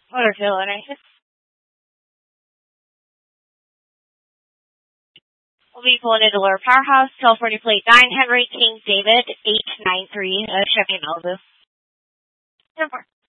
Motor Taylor Nation. We'll be pulling into Lower Powerhouse, California Plate 9, Henry King David, 893, Chevy Malibu. 10-4.